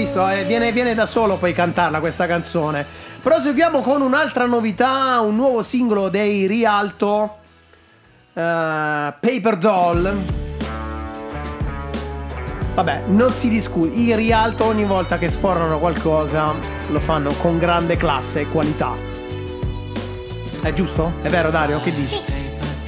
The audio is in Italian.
visto? Viene da solo poi cantarla questa canzone. Proseguiamo con un'altra novità, un nuovo singolo dei Rialto, Paper Doll. Vabbè, non si discute, i Rialto ogni volta che sfornano qualcosa lo fanno con grande classe e qualità. È giusto? È vero, Dario? Che dici?